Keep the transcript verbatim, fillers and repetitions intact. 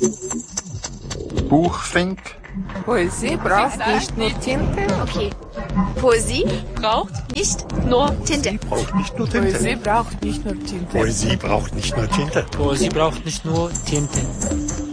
Buchfink. Poesie braucht nicht nur Tinte. Okay. Poesie Braucht nicht nur Tinte. Braucht nicht nur Tinte. Poesie braucht nicht nur Tinte. Poesie braucht nicht nur Tinte. Poesie braucht nicht nur Tinte.